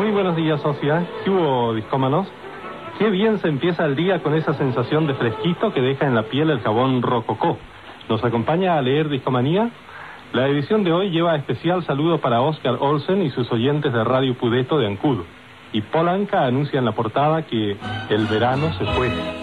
Muy buenos días, socia. ¿Qué hubo, discómanos? Qué bien se empieza el día con esa sensación de fresquito que deja en la piel el jabón Rococó. ¿Nos acompaña a leer Discomanía? La edición de hoy lleva especial saludo para Oscar Olsen y sus oyentes de Radio Pudeto de Ancud. Y Polanca anuncia en la portada que el verano se fue.